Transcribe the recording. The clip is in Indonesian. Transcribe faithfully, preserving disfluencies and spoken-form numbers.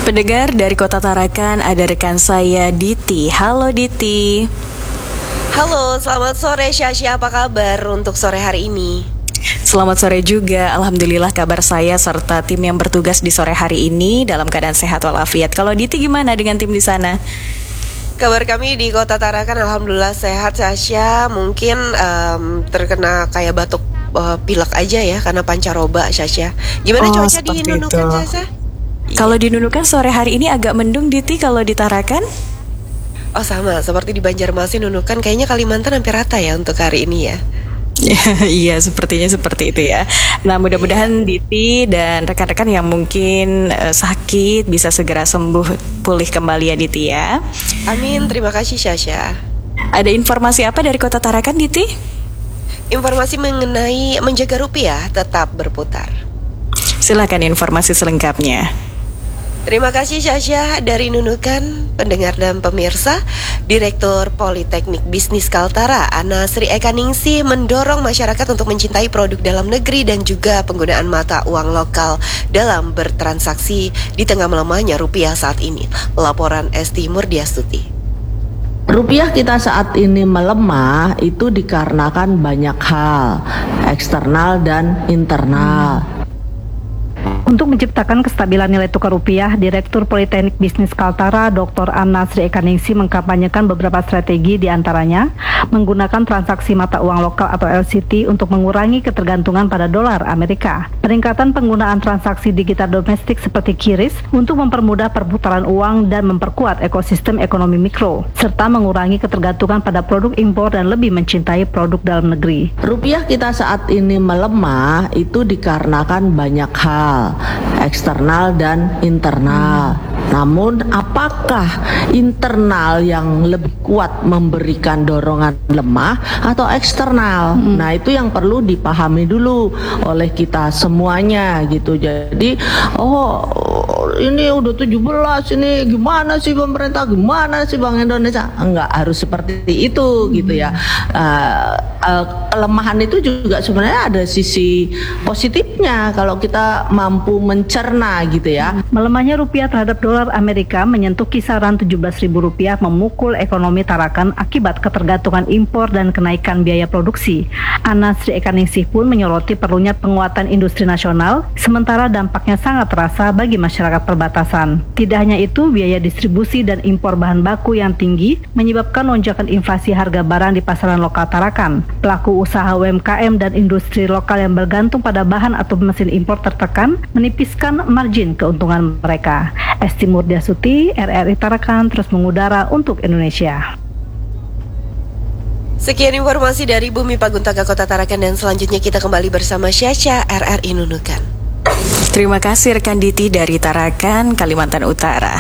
Pendengar dari Kota Tarakan, ada rekan saya Diti. Halo Diti. Halo, selamat sore Syasya, apa kabar untuk sore hari ini? Selamat sore juga, Alhamdulillah kabar saya serta tim yang bertugas di sore hari ini dalam keadaan sehat walafiat. Kalau Diti gimana dengan tim di sana? Kabar kami di Kota Tarakan Alhamdulillah sehat Syasya. Mungkin um, terkena kayak batuk uh, pilek aja ya karena pancaroba Syasya. Gimana Oh, cuaca di Nunukan Syasya? Kalau di Nunukan sore hari ini agak mendung Diti, kalau di Tarakan? Oh sama, seperti di Banjarmasin, Nunukan, kayaknya Kalimantan hampir rata ya untuk hari ini ya. Iya, sepertinya seperti itu ya. Nah, mudah-mudahan Diti dan rekan-rekan yang mungkin uh, sakit bisa segera sembuh, pulih kembali ya Diti ya. Amin, terima kasih Syasya. Ada informasi apa dari Kota Tarakan Diti? Informasi mengenai menjaga rupiah tetap berputar. Silakan informasi selengkapnya. Terima kasih Syasya. Dari Nunukan, pendengar dan pemirsa, Direktur Politeknik Bisnis Kaltara Ana Sri Eka Ningsih mendorong masyarakat untuk mencintai produk dalam negeri dan juga penggunaan mata uang lokal dalam bertransaksi di tengah melemahnya rupiah saat ini. Laporan Esti Murdiastuti. Rupiah kita saat ini melemah itu dikarenakan banyak hal, eksternal dan internal. Untuk menciptakan kestabilan nilai tukar rupiah, Direktur Politeknik Bisnis Kaltara Doktor Ana Sri Eka Ningsih mengkampanyekan beberapa strategi, diantaranya menggunakan transaksi mata uang lokal atau L C T untuk mengurangi ketergantungan pada dolar Amerika, peningkatan penggunaan transaksi digital domestik seperti QRIS untuk mempermudah perputaran uang dan memperkuat ekosistem ekonomi mikro, serta mengurangi ketergantungan pada produk impor dan lebih mencintai produk dalam negeri. Rupiah kita saat ini melemah itu dikarenakan banyak hal, eksternal dan internal. Namun apakah internal yang lebih kuat memberikan dorongan lemah atau eksternal? Hmm. Nah, itu yang perlu dipahami dulu oleh kita semuanya gitu. Jadi, oh ini udah tujuh belas, ini gimana sih pemerintah, gimana sih Bank Indonesia? Enggak harus seperti itu gitu ya. Uh, uh, kelemahan itu juga sebenarnya ada sisi positifnya kalau kita mampu mencerna gitu ya. Melemahnya rupiah terhadap dolar Amerika menyentuh kisaran tujuh belas ribu rupiah, memukul ekonomi Tarakan akibat ketergantungan impor dan kenaikan biaya produksi. Ana Sri Eka Ningsih pun menyoroti perlunya penguatan industri nasional, sementara dampaknya sangat terasa bagi masyarakat perbatasan. Tidak hanya itu, biaya distribusi dan impor bahan baku yang tinggi menyebabkan lonjakan inflasi harga barang di pasaran lokal Tarakan. Pelaku usaha U M K M dan industri lokal yang bergantung pada bahan atau mesin impor tertekan, menipiskan margin keuntungan mereka. Esti Murdiastuti, R R I Tarakan, terus mengudara untuk Indonesia. Sekian informasi dari Bumi Paguntaka Kota Tarakan, dan selanjutnya kita kembali bersama Syasya R R I Nunukan. Terima kasih rekan Diti dari Tarakan, Kalimantan Utara.